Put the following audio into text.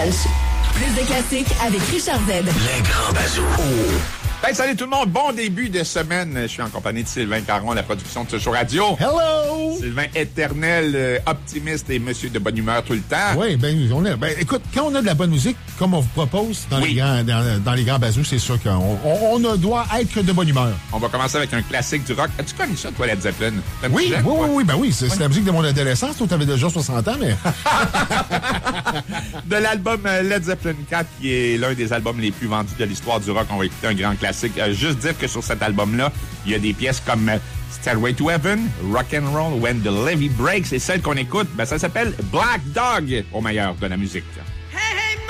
Lunch. Plus de classiques avec Richard Z. Les grands bazous. Hey, salut tout le monde, bon début de semaine. Je suis en compagnie de Sylvain Caron, la production de ce show radio. Hello! Sylvain éternel, optimiste et monsieur de bonne humeur tout le temps. Oui, écoute, quand on a de la bonne musique, comme on vous propose dans les grands bazous, c'est sûr qu'on doit être de bonne humeur. On va commencer avec un classique du rock. As-tu connu ça, toi, Led Zeppelin? Oui, c'est la musique de mon adolescence. Toi, t'avais déjà 60 ans, mais... De l'album Led Zeppelin 4, qui est l'un des albums les plus vendus de l'histoire du rock. On va écouter un grand classique. Juste dire que sur cet album-là, il y a des pièces comme Stairway to Heaven, Rock and Roll, When the Levee Breaks, et celle qu'on écoute, ça s'appelle Black Dog, au meilleur de la musique.